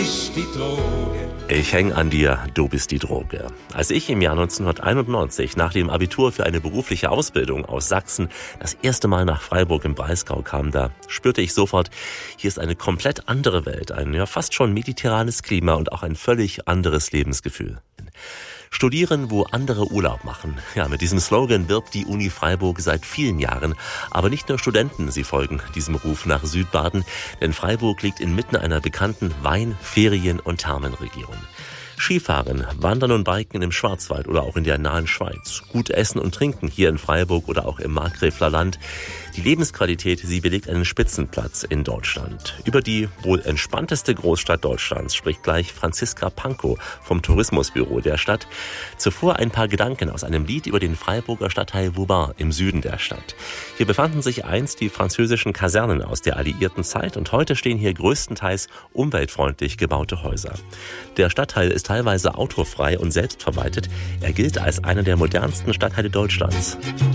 bist die Droge. Ich häng an dir, du bist die Droge. Als ich im Jahr 1991 nach dem Abitur für eine berufliche Ausbildung aus Sachsen das erste Mal nach Freiburg im Breisgau kam, da spürte ich sofort, hier ist eine komplett andere Welt, ein ja fast schon mediterranes Klima und auch ein völlig anderes Lebensgefühl. Studieren, wo andere Urlaub machen. Ja, mit diesem Slogan wirbt die Uni Freiburg seit vielen Jahren. Aber nicht nur Studenten, sie folgen diesem Ruf nach Südbaden, denn Freiburg liegt inmitten einer bekannten Wein-, Ferien- und Thermenregion. Skifahren, Wandern und Biken im Schwarzwald oder auch in der nahen Schweiz. Gut essen und trinken hier in Freiburg oder auch im Markgräfler Land. Die Lebensqualität, sie belegt einen Spitzenplatz in Deutschland. Über die wohl entspannteste Großstadt Deutschlands spricht gleich Franziska Pankow vom Tourismusbüro der Stadt. Zuvor ein paar Gedanken aus einem Lied über den Freiburger Stadtteil Vauban im Süden der Stadt. Hier befanden sich einst die französischen Kasernen aus der alliierten Zeit und heute stehen hier größtenteils umweltfreundlich gebaute Häuser. Der Stadtteil ist teilweise autofrei und selbstverwaltet. Er gilt als einer der modernsten Stadtteile Deutschlands.